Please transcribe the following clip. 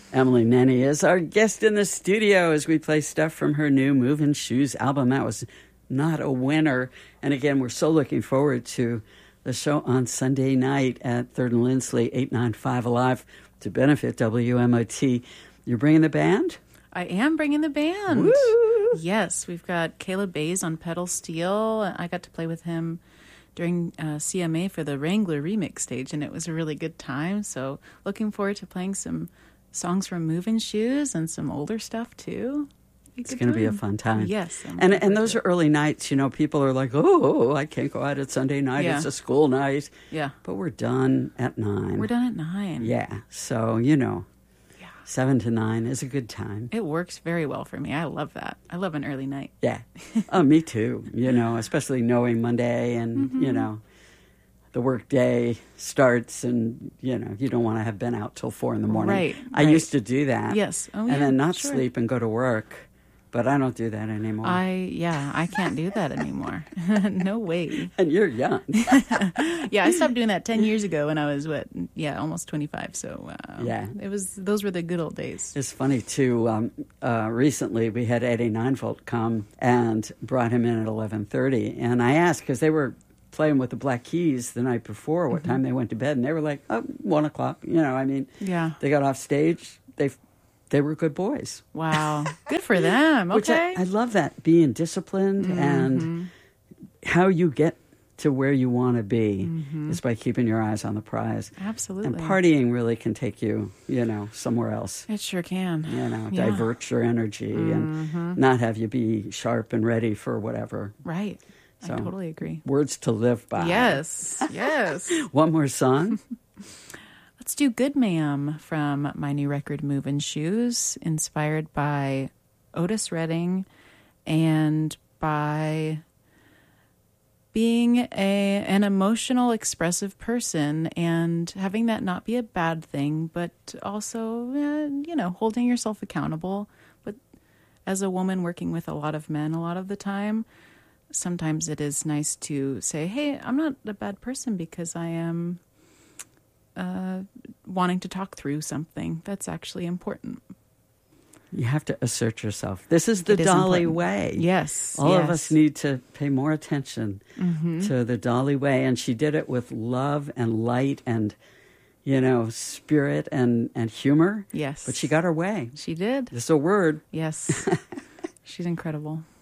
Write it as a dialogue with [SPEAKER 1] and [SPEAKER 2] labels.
[SPEAKER 1] Emily Nenny is our guest in the studio as we play stuff from her new Moving Shoes album. That was Not a Winner. And again, we're so looking forward to the show on Sunday night at 3rd and Lindsley, 895 Alive, to benefit WMOT. You're bringing the band?
[SPEAKER 2] I am bringing the band.
[SPEAKER 1] Woo!
[SPEAKER 2] Yes, we've got Caleb Bays on pedal steel. I got to play with him during CMA for the Wrangler remix stage, and it was a really good time. So looking forward to playing some songs from Moving Shoes and some older stuff, too.
[SPEAKER 1] It's going to be a fun time.
[SPEAKER 2] Yes.
[SPEAKER 1] And those are early nights. You know, people are like, oh, I can't go out at Sunday night.
[SPEAKER 2] Yeah.
[SPEAKER 1] It's a school night.
[SPEAKER 2] Yeah.
[SPEAKER 1] But we're done at 9.
[SPEAKER 2] We're done at 9.
[SPEAKER 1] Yeah. So, 7 to 9 is a good time.
[SPEAKER 2] It works very well for me. I love that. I love an early night.
[SPEAKER 1] Yeah. Oh, me too. Especially knowing Monday and, the work day starts and, you don't want to have been out till 4 in the morning.
[SPEAKER 2] Right.
[SPEAKER 1] I used to do that.
[SPEAKER 2] Yes. Oh, yeah,
[SPEAKER 1] and then not
[SPEAKER 2] sure.
[SPEAKER 1] sleep and go to work. But I don't do that anymore.
[SPEAKER 2] I can't do that anymore. No way.
[SPEAKER 1] And you're young.
[SPEAKER 2] Yeah, I stopped doing that 10 years ago when I was, almost 25. So, those were the good old days.
[SPEAKER 1] It's funny, too. Recently, we had Eddie Ninevolt come and brought him in at 11:30. And I asked, because they were playing with the Black Keys the night before, what time they went to bed. And they were like, 1 o'clock.
[SPEAKER 2] Yeah.
[SPEAKER 1] They got off stage. They were good boys.
[SPEAKER 2] Wow. Good for them. Okay.
[SPEAKER 1] Which I love that, being disciplined and how you get to where you want to be is by keeping your eyes on the prize.
[SPEAKER 2] Absolutely.
[SPEAKER 1] And partying really can take you, somewhere else.
[SPEAKER 2] It sure can.
[SPEAKER 1] Divert your energy and not have you be sharp and ready for whatever.
[SPEAKER 2] Right.
[SPEAKER 1] So,
[SPEAKER 2] I totally agree.
[SPEAKER 1] Words to live by.
[SPEAKER 2] Yes. Yes.
[SPEAKER 1] One more song.
[SPEAKER 2] Let's do Good Ma'am from my new record, Moving Shoes, inspired by Otis Redding and by being an emotional, expressive person and having that not be a bad thing, but also, holding yourself accountable. But as a woman working with a lot of men a lot of the time, sometimes it is nice to say, hey, I'm not a bad person because I am wanting to talk through something that's actually important.
[SPEAKER 1] You have to assert yourself. This is the Dolly way.
[SPEAKER 2] Yes.
[SPEAKER 1] All of us need to pay more attention to the Dolly way. And she did it with love and light and, spirit and humor.
[SPEAKER 2] Yes.
[SPEAKER 1] But she got her way.
[SPEAKER 2] She did.
[SPEAKER 1] It's a word.
[SPEAKER 2] Yes. She's incredible.